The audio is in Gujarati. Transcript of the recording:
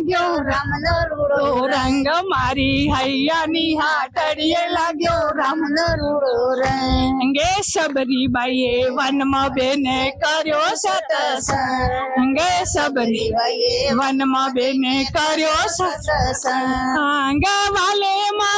લાગ્યો રામનો રૂડો રંગ મારી હૈયાની હાટડીએ લાગ્યો રામનો રૂડો રંગ ગે સબરીબાઈએ વનમાં બેને કર્યો સતસંગ ગે સબરીબાઈએ વનમાં બેને કર્યો સત્સંગ વાલે